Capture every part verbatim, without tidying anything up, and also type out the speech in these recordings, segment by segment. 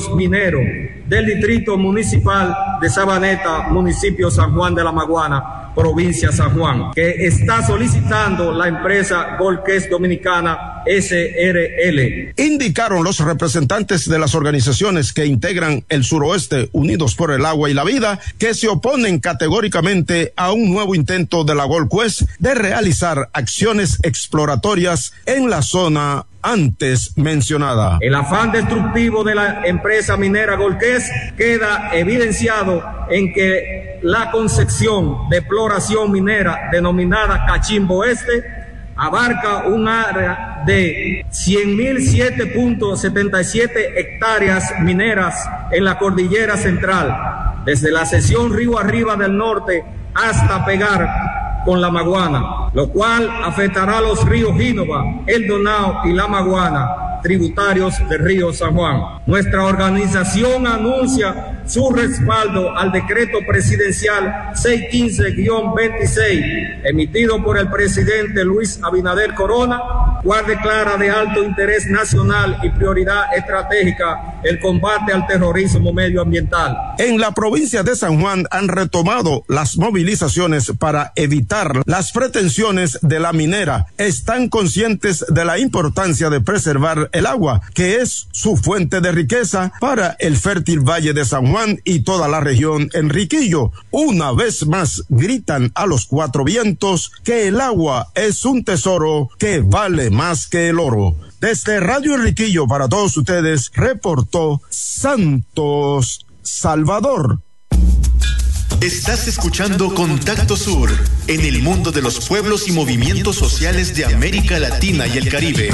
Ríos Mineros del Distrito Municipal de Sabaneta, municipio San Juan de la Maguana, provincia San Juan, que está solicitando la empresa Golques Dominicana S R L. Indicaron los representantes de las organizaciones que integran el Suroeste Unidos por el Agua y la Vida que se oponen categóricamente a un nuevo intento de la Golquest de realizar acciones exploratorias en la zona antes mencionada. El afán destructivo de la empresa minera Golquest queda evidenciado en que la concepción de exploración minera denominada Cachimbo Este abarca un área de cien mil siete punto setenta y siete hectáreas mineras en la cordillera central, desde la sección río arriba del norte hasta pegar con la Maguana, lo cual afectará a los ríos Gínova, El Donao y la Maguana, tributarios del río San Juan. Nuestra organización anuncia su respaldo al decreto presidencial seiscientos quince guión veintiséis, emitido por el presidente Luis Abinader Corona, cual declara de alto interés nacional y prioridad estratégica el combate al terrorismo medioambiental. En la provincia de San Juan han retomado las movilizaciones para evitar las pretensiones de la minera. Están conscientes de la importancia de preservar el agua, que es su fuente de riqueza para el fértil Valle de San Juan y toda la región Enriquillo. Una vez más gritan a los cuatro vientos que el agua es un tesoro que vale más que el oro. Desde Radio Enriquillo para todos ustedes, reportó Santos Salvador. Estás escuchando Contacto Sur, en el mundo de los pueblos y movimientos sociales de América Latina y el Caribe.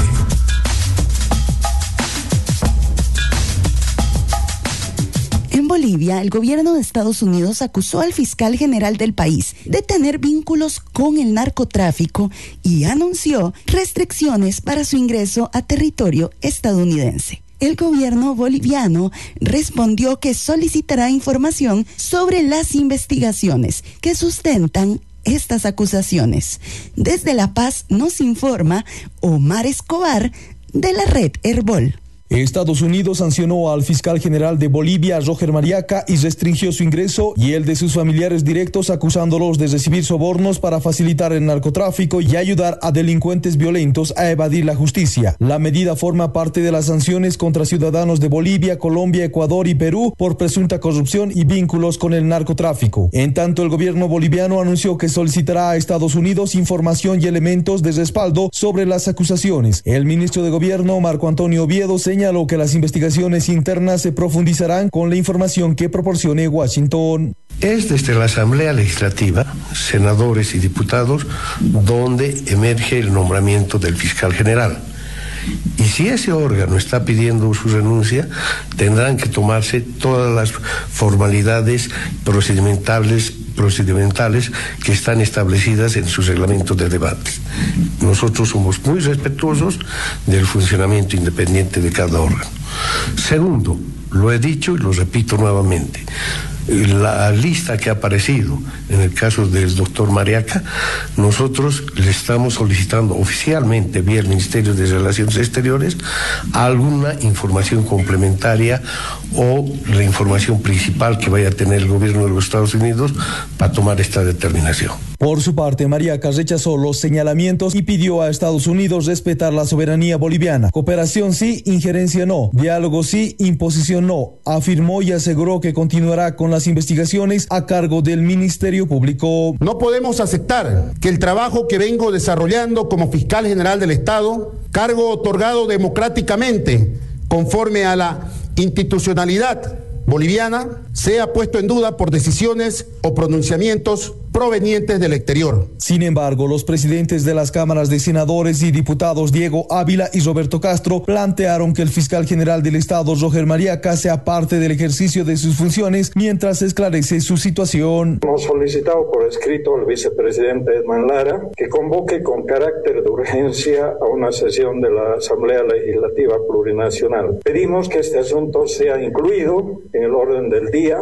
En Bolivia, el gobierno de Estados Unidos acusó al fiscal general del país de tener vínculos con el narcotráfico y anunció restricciones para su ingreso a territorio estadounidense. El gobierno boliviano respondió que solicitará información sobre las investigaciones que sustentan estas acusaciones. Desde La Paz nos informa Omar Escobar de la red Herbol. Estados Unidos sancionó al fiscal general de Bolivia, Roger Mariaca, y restringió su ingreso y el de sus familiares directos, acusándolos de recibir sobornos para facilitar el narcotráfico y ayudar a delincuentes violentos a evadir la justicia. La medida forma parte de las sanciones contra ciudadanos de Bolivia, Colombia, Ecuador y Perú por presunta corrupción y vínculos con el narcotráfico. En tanto, el gobierno boliviano anunció que solicitará a Estados Unidos información y elementos de respaldo sobre las acusaciones. El ministro de Gobierno, Marco Antonio Oviedo, señaló que las investigaciones internas se profundizarán con la información que proporcione Washington. Es desde la Asamblea Legislativa, senadores y diputados, donde emerge el nombramiento del fiscal general. Y si ese órgano está pidiendo su renuncia, tendrán que tomarse todas las formalidades procedimentales procedimentales que están establecidas en sus reglamentos de debate. Nosotros somos muy respetuosos del funcionamiento independiente de cada órgano. Segundo, lo he dicho y lo repito nuevamente, la lista que ha aparecido en el caso del doctor Mariaca, nosotros le estamos solicitando oficialmente vía el Ministerio de Relaciones Exteriores alguna información complementaria o la información principal que vaya a tener el gobierno de los Estados Unidos para tomar esta determinación. Por su parte, Mariaca rechazó los señalamientos y pidió a Estados Unidos respetar la soberanía boliviana. Cooperación sí, injerencia no. Diálogo sí, imposición no. Afirmó y aseguró que continuará con las investigaciones a cargo del Ministerio Público. No podemos aceptar que el trabajo que vengo desarrollando como fiscal general del Estado, cargo otorgado democráticamente conforme a la institucionalidad boliviana, sea puesto en duda por decisiones o pronunciamientos provenientes del exterior. Sin embargo, los presidentes de las cámaras de senadores y diputados Diego Ávila y Roberto Castro plantearon que el fiscal general del Estado, Roger Mariaca, sea parte del ejercicio de sus funciones mientras se esclarece su situación. Hemos solicitado por escrito al vicepresidente Edman Lara que convoque con carácter de urgencia a una sesión de la Asamblea Legislativa Plurinacional. Pedimos que este asunto sea incluido en el orden del día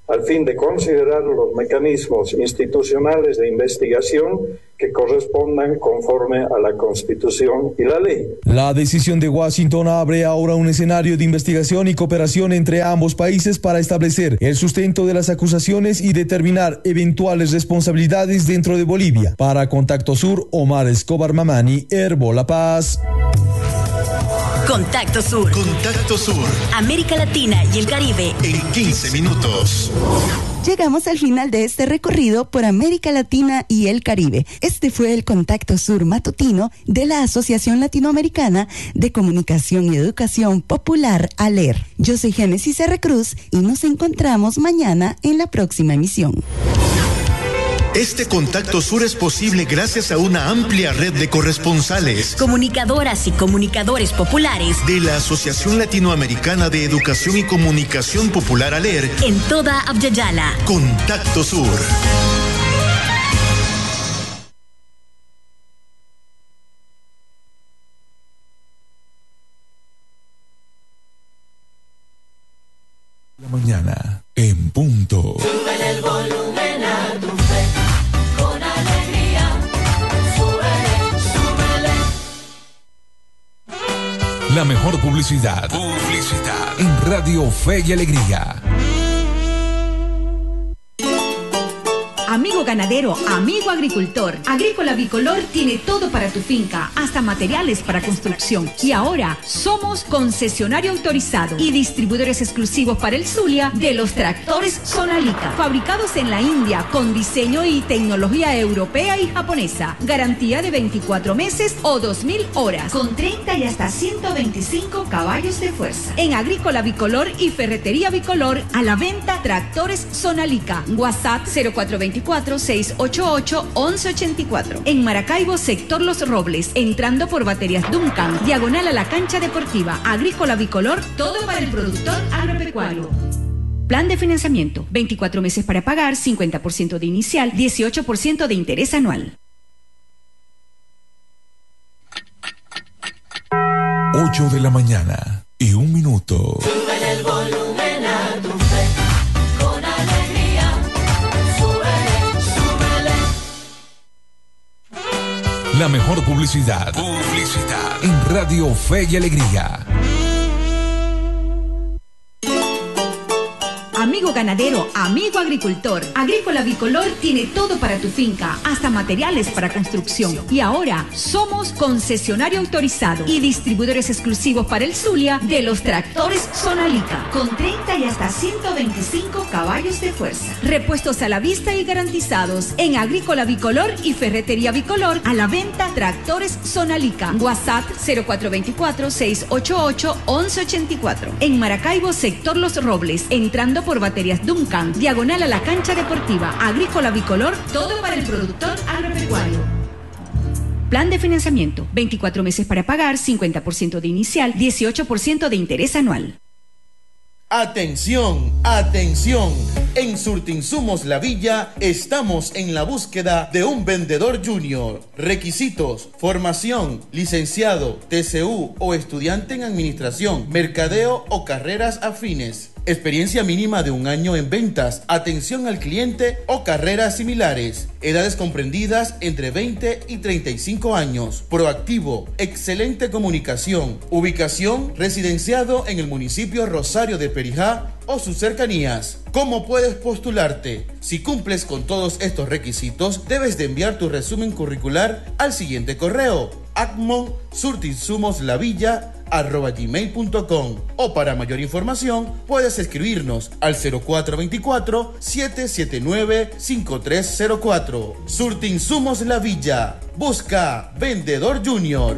al fin de considerar los mecanismos institucionales de investigación que correspondan conforme a la Constitución y la ley. La decisión de Washington abre ahora un escenario de investigación y cooperación entre ambos países para establecer el sustento de las acusaciones y determinar eventuales responsabilidades dentro de Bolivia. Para Contacto Sur, Omar Escobar Mamani, Herbo La Paz. Contacto Sur. Contacto Sur. América Latina y el Caribe. En quince minutos. Llegamos al final de este recorrido por América Latina y el Caribe. Este fue el Contacto Sur matutino de la Asociación Latinoamericana de Comunicación y Educación Popular, ALER. Yo soy Génesis R. Cruz y nos encontramos mañana en la próxima emisión. Este Contacto Sur es posible gracias a una amplia red de corresponsales, comunicadoras y comunicadores populares de la Asociación Latinoamericana de Educación y Comunicación Popular, ALER, en toda Abya-Yala. Contacto Sur. La mañana en punto. Súbele el volumen a tu fe, con alegría. Súbele, súbele. La mejor publicidad. Publicidad. En Radio Fe y Alegría. Amigo ganadero, amigo agricultor, Agrícola Bicolor tiene todo para tu finca, hasta materiales para construcción. Y ahora somos concesionario autorizado y distribuidores exclusivos para el Zulia de los tractores Sonalica, fabricados en la India con diseño y tecnología europea y japonesa. Garantía de veinticuatro meses o dos mil horas, con treinta y hasta ciento veinticinco caballos de fuerza. En Agrícola Bicolor y Ferretería Bicolor, a la venta tractores Sonalica. WhatsApp cero cuatro dos cuatro, seis ocho ocho, once ochenta y cuatro. En Maracaibo, sector Los Robles, entrando por Baterías Duncan, diagonal a la cancha deportiva. Agrícola Bicolor, todo para el productor agropecuario. Plan de financiamiento, veinticuatro meses para pagar, cincuenta por ciento de inicial, dieciocho por ciento de interés anual. ocho de la mañana y un minuto. Súbele el volumen a tu fe, con alegría. La mejor publicidad. Publicidad. En Radio Fe y Alegría. Amigo ganadero, amigo agricultor, Agrícola Bicolor tiene todo para tu finca, hasta materiales para construcción. Y ahora somos concesionario autorizado y distribuidores exclusivos para el Zulia de los tractores Sonalica, con treinta y hasta ciento veinticinco caballos de fuerza. Repuestos a la vista y garantizados en Agrícola Bicolor y Ferretería Bicolor, a la venta tractores Sonalica. WhatsApp cero cuatro dos cuatro, seis ocho ocho, once ochenta y cuatro. En Maracaibo, sector Los Robles, entrando por Baterías Duncan, diagonal a la cancha deportiva. Agrícola Bicolor, todo para el productor agropecuario. Plan de financiamiento, veinticuatro meses para pagar, cincuenta por ciento de inicial, dieciocho por ciento de interés anual. Atención, atención. En Surtinsumos La Villa estamos en la búsqueda de un vendedor junior. Requisitos: formación, licenciado, T C U o estudiante en administración, mercadeo o carreras afines. Experiencia mínima de un año en ventas, atención al cliente o carreras similares. Edades comprendidas entre veinte y treinta y cinco años. Proactivo, excelente comunicación. Ubicación: residenciado en el municipio Rosario de Perijá o sus cercanías. ¿Cómo puedes postularte? Si cumples con todos estos requisitos, debes de enviar tu resumen curricular al siguiente correo: acmon surtinsumoslavilla arroba gmail punto com, o para mayor información puedes escribirnos al cero cuatro dos cuatro, siete siete nueve, cinco tres cero cuatro. Surtinsumos La Villa, busca vendedor junior.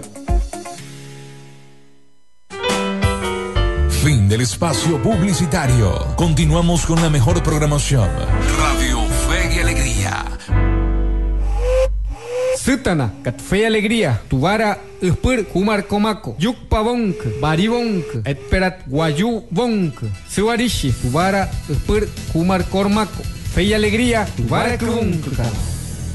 Fin del espacio publicitario. Continuamos con la mejor programación. Radio Fe y Alegría. Sutana, kat fe alegría, tuvara uspur kumar komako, yuk pavonk, baribonk, etperat guayu bonk, suarishi, tuvara uspur kumar kormako, fe y alegría, tuvara krunk.